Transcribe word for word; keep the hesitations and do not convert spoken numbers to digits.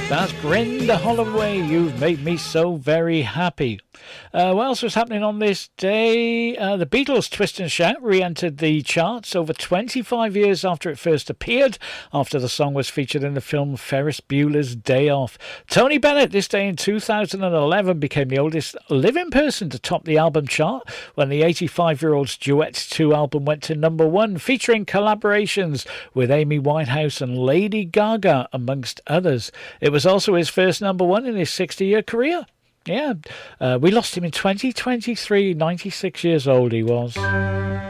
That's Brenda Holloway. You've made me so very happy. Uh, what else was happening on this day? Uh, the Beatles' Twist and Shout re-entered the charts over twenty-five years after it first appeared, after the song was featured in the film Ferris Bueller's Day Off. Tony Bennett, this day in two thousand eleven, became the oldest living person to top the album chart when the eighty-five-year-old's Duets two album went to number one, featuring collaborations with Amy Winehouse and Lady Gaga, amongst others. It was also his first number one in his sixty-year career. Yeah, uh, we lost him in twenty twenty-three, ninety-six years old he was.